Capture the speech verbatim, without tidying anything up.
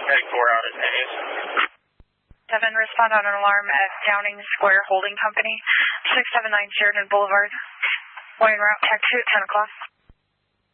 Heading four out at Denny's. seven, respond on an alarm at Downing Square Holding Company, six seven nine Sheridan Boulevard. Morning route, taxi at ten o'clock.